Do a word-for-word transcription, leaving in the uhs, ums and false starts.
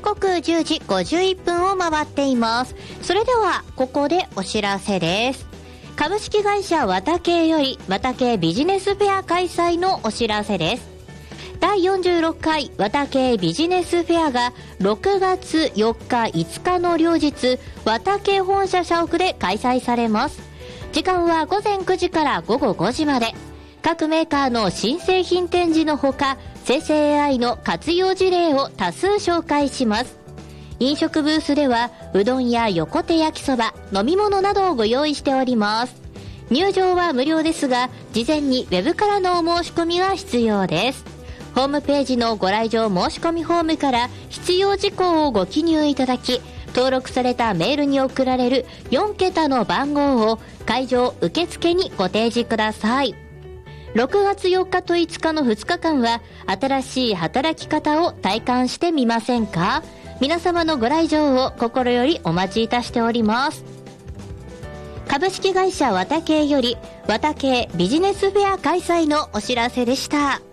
刻じゅうじごじゅういっぷんを回っています。それではここでお知らせです。株式会社ワタケイよりワタケイビジネスフェア開催のお知らせです。だいよんじゅうろっかいワタケイビジネスフェアがろくがつよっかいつかの両日、ワタケイ本社社屋で開催されます。時間はごぜんくじからごごごじまで。各メーカーの新製品展示のほか、生成 エーアイ の活用事例を多数紹介します。飲食ブースではうどんや横手焼きそば、飲み物などをご用意しております。入場は無料ですが、事前にウェブからのお申し込みが必要です。ホームページのご来場申し込みフォームから必要事項をご記入いただき、登録されたメールに送られるよんけたの番号を会場受付にご提示ください。ろくがつよっかといつかのふつかかんは新しい働き方を体感してみませんか？皆様のご来場を心よりお待ちいたしております。株式会社ワタケイよりワタケイビジネスフェア開催のお知らせでした。